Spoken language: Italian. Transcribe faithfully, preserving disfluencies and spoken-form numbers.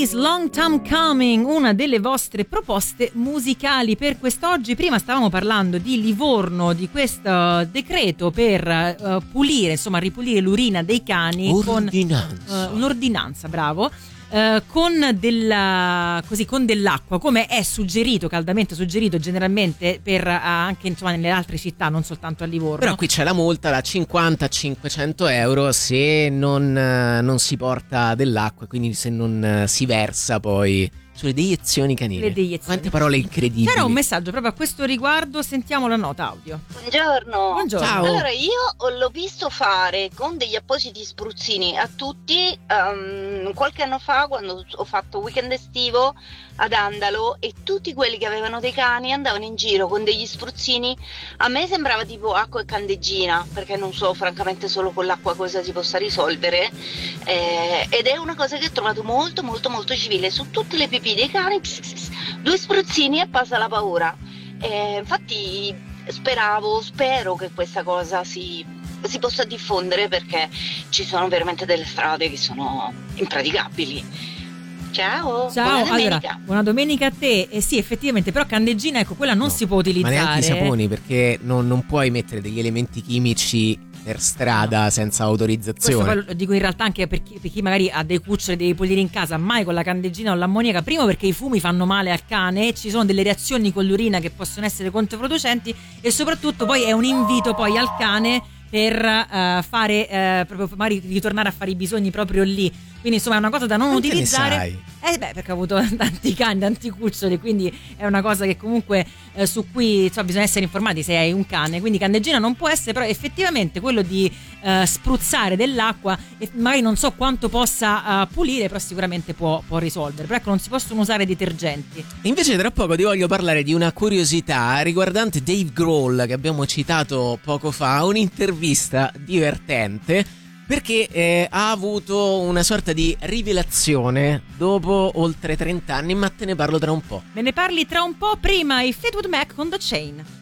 Days, Long Time Coming, una delle vostre proposte musicali per quest'oggi. Prima stavamo parlando di Livorno, di questo decreto per uh, pulire, insomma ripulire l'urina dei cani. Ordinanza. Con uh, un'ordinanza, bravo. Uh, con della così con dell'acqua, come è suggerito, caldamente suggerito generalmente per uh, anche insomma nelle altre città, non soltanto a Livorno. Però qui c'è la multa da cinquanta a cinquecento euro se non, uh, non si porta dell'acqua, quindi se non uh, si versa poi sulle deiezioni canine. Le deiezioni. Quante parole incredibili. C'era un messaggio proprio a questo riguardo, sentiamo la nota audio. Buongiorno. Buongiorno. Ciao. Allora io l'ho visto fare con degli appositi spruzzini a tutti um, qualche anno fa, quando ho fatto weekend estivo ad Andalo, e tutti quelli che avevano dei cani andavano in giro con degli spruzzini. A me sembrava tipo acqua e candeggina, perché non so francamente solo con l'acqua cosa si possa risolvere, eh, ed è una cosa che ho trovato molto molto molto civile. Su tutte le pipì dei cani, pss, pss, due spruzzini e passa la paura. Eh, infatti speravo, spero che questa cosa si, si possa diffondere, perché ci sono veramente delle strade che sono impraticabili. Ciao, Ciao, buona allora, domenica. buona domenica a te. Eh sì, effettivamente, però candeggina, ecco, quella non No, si può utilizzare. Ma neanche i saponi, perché non, non puoi mettere degli elementi chimici per strada senza autorizzazione. Questo poi lo dico in realtà anche per chi, per chi magari ha dei cuccioli, dei pulire in casa, mai con la candeggina o l'ammoniaca. Primo perché i fumi fanno male al cane, ci sono delle reazioni con l'urina che possono essere controproducenti, e soprattutto poi è un invito poi al cane per uh, fare uh, proprio magari ritornare a fare i bisogni proprio lì. Quindi insomma è una cosa da non Quante ne utilizzare. sai? Eh beh, perché ho avuto tanti cani, tanti cuccioli, quindi è una cosa che comunque eh, su cui insomma, bisogna essere informati se hai un cane. Quindi candeggina non può essere, però effettivamente quello di eh, spruzzare dell'acqua, e magari non so quanto possa uh, pulire, però sicuramente può, può risolvere. Però ecco, non si possono usare detergenti. Invece tra poco ti voglio parlare di una curiosità riguardante Dave Grohl, che abbiamo citato poco fa, un'intervista divertente, perché eh, ha avuto una sorta di rivelazione dopo oltre trenta anni, ma te ne parlo tra un po'. Me ne parli tra un po', prima i Fleetwood Mac con The Chain.